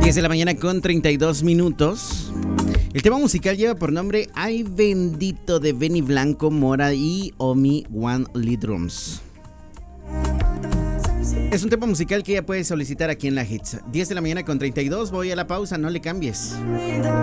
10 de la mañana con 32 minutos. El tema musical lleva por nombre Ay Bendito de Benny Blanco, Mora y Omi One Lead Drums. Es un tema musical que ya puedes solicitar aquí en la Hits. 10 de la mañana con 32, voy a la pausa, no le cambies.